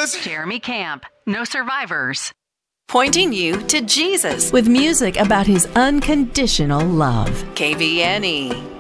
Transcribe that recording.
Jesus. Jeremy Camp, No Survivors. Pointing you to Jesus with music about his unconditional love. KVNE.